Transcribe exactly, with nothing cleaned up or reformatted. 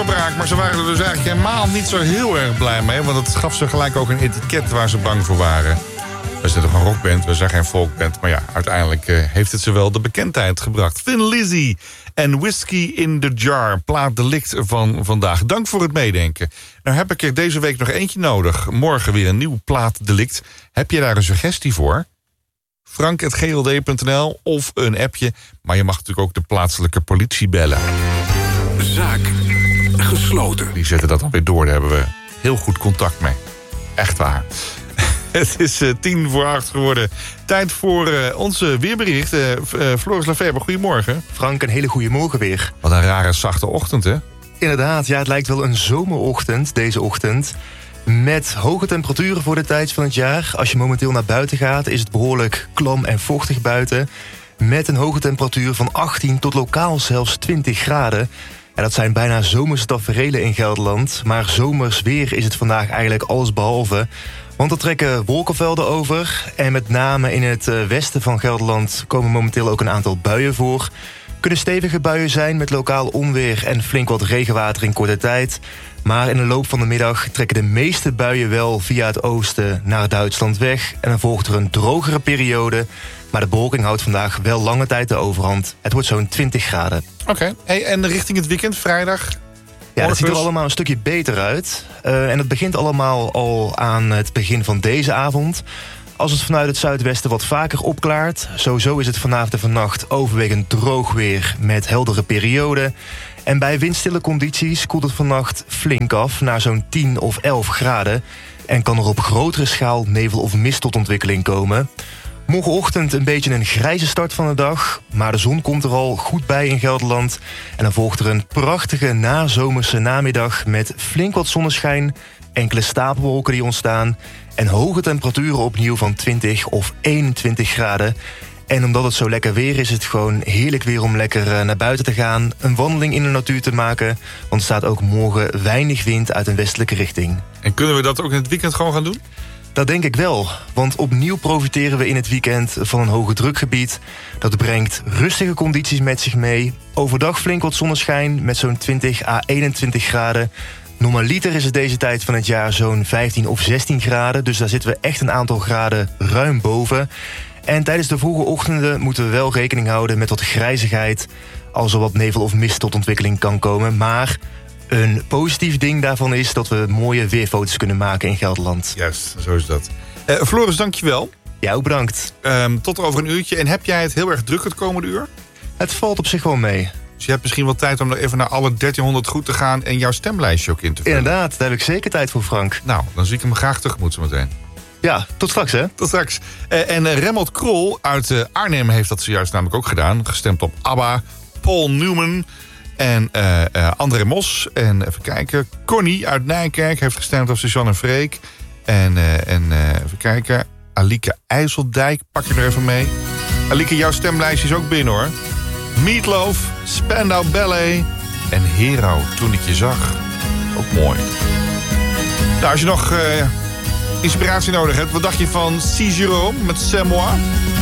doorbraak, maar ze waren er dus eigenlijk helemaal niet zo heel erg blij mee. Want het gaf ze gelijk ook een etiket waar ze bang voor waren. We zijn toch een rockband, we zijn geen folkband. Maar ja, uiteindelijk uh, heeft het ze wel de bekendheid gebracht. Thin Lizzy en Whiskey in the Jar. Plaatdelict van vandaag. Dank voor het meedenken. Nou heb ik er deze week nog eentje nodig. Morgen weer een nieuw plaatdelict. Heb je daar een suggestie voor? frank punt g l d punt n l of een appje. Maar je mag natuurlijk ook de plaatselijke politie bellen. Zaak gesloten. Die zetten dat alweer door. Daar hebben we heel goed contact mee. Echt waar. Het is uh, tien voor acht geworden. Tijd voor uh, onze weerbericht. Uh, uh, Floris Lefebvre, goedemorgen. Frank, een hele goede morgen weer. Wat een rare zachte ochtend, hè? Inderdaad, ja, het lijkt wel een zomerochtend deze ochtend. Met hoge temperaturen voor de tijd van het jaar. Als je momenteel naar buiten gaat, is het behoorlijk klam en vochtig buiten. Met een hoge temperatuur van achttien tot lokaal zelfs twintig graden. En dat zijn bijna zomerse taferelen in Gelderland. Maar zomers weer is het vandaag eigenlijk allesbehalve. Want er trekken wolkenvelden over. En met name in het westen van Gelderland komen momenteel ook een aantal buien voor. Kunnen stevige buien zijn met lokaal onweer en flink wat regenwater in korte tijd. Maar in de loop van de middag trekken de meeste buien wel via het oosten naar Duitsland weg. En dan volgt er een drogere periode. Maar de bewolking houdt vandaag wel lange tijd de overhand. Het wordt zo'n twintig graden. Oké, okay. Hey, en richting het weekend, vrijdag? Ja, dat ziet er allemaal een stukje beter uit. Uh, en het begint allemaal al aan het begin van deze avond. Als het vanuit het zuidwesten wat vaker opklaart. Sowieso is het vanavond en vannacht overwegend droog weer met heldere perioden. En bij windstille condities koelt het vannacht flink af naar zo'n tien of elf graden. En kan er op grotere schaal nevel of mist tot ontwikkeling komen. Morgenochtend een beetje een grijze start van de dag. Maar de zon komt er al goed bij in Gelderland. En dan volgt er een prachtige nazomerse namiddag met flink wat zonneschijn. Enkele stapelwolken die ontstaan. En hoge temperaturen opnieuw van twintig of eenentwintig graden. En omdat het zo lekker weer is, is het gewoon heerlijk weer om lekker naar buiten te gaan. Een wandeling in de natuur te maken. Want er staat ook morgen weinig wind uit een westelijke richting. En kunnen we dat ook in het weekend gewoon gaan doen? Dat denk ik wel, want opnieuw profiteren we in het weekend van een hoge drukgebied. Dat brengt rustige condities met zich mee. Overdag flink wat zonneschijn met zo'n twintig à eenentwintig graden. Normaliter is het deze tijd van het jaar zo'n vijftien of zestien graden. Dus daar zitten we echt een aantal graden ruim boven. En tijdens de vroege ochtenden moeten we wel rekening houden met wat grijzigheid. Als er wat nevel of mist tot ontwikkeling kan komen. Maar een positief ding daarvan is dat we mooie weerfoto's kunnen maken in Gelderland. Juist, zo is dat. Uh, Floris, dankjewel. Ja, ook bedankt. Um, tot over een uurtje. En heb jij het heel erg druk het komende uur? Het valt op zich wel mee. Dus je hebt misschien wel tijd om nog even naar alle dertienhonderd goed te gaan en jouw stemlijstje ook in te vullen. Inderdaad, daar heb ik zeker tijd voor, Frank. Nou, dan zie ik hem graag tegemoet zo meteen. Ja, tot straks, hè? Tot straks. Uh, en uh, Remmelt Krol uit uh, Arnhem heeft dat zojuist namelijk ook gedaan. Gestemd op ABBA, Paul Newman en uh, uh, André Mos. En even kijken, Connie uit Nijkerk heeft gestemd op Suzanne en Freek. En, uh, en uh, even kijken, Alieke IJsseldijk, pak je er even mee. Alieke, jouw stemlijstje is ook binnen, hoor. Meatloaf, Spandau Ballet en Hero, Toen ik je zag. Ook mooi. Nou, als je nog uh, inspiratie nodig hebt, wat dacht je van C. Jerome met C'est moi?